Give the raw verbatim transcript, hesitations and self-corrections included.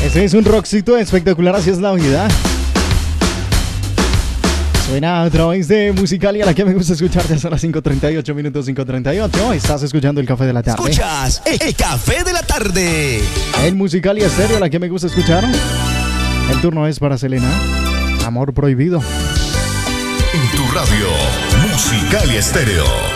Ese es un rockcito espectacular, así es la vida. Suena a través de Musicalia, la que me gusta escuchar. Ya son las cinco treinta y ocho minutos, cinco treinta y ocho. Estás escuchando el Café de la Tarde. Escuchas el Café de la Tarde. En Musicalia Estéreo, la que me gusta escuchar. El turno es para Selena. Amor prohibido. En tu radio, Musicalia Estéreo.